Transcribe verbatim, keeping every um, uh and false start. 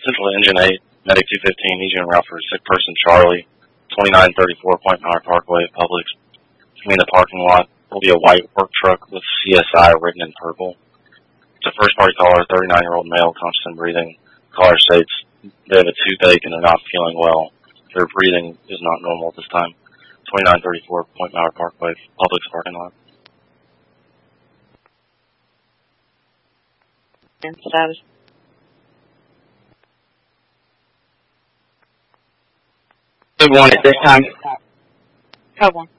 Central Engine eight, Medic two fifteen, he's en route for sick person Charlie, twenty-nine thirty-four Point Mauer Parkway, Publix. Between the parking lot will be a white work truck with C S I written in purple. It's a first-party caller, thirty-nine-year-old male, conscious and breathing. Caller states they have a toothache and are not feeling well. Their breathing is not normal at this time. twenty-nine thirty-four Point Mauer Parkway, Publix parking lot. Status. Good one at this time. Code one.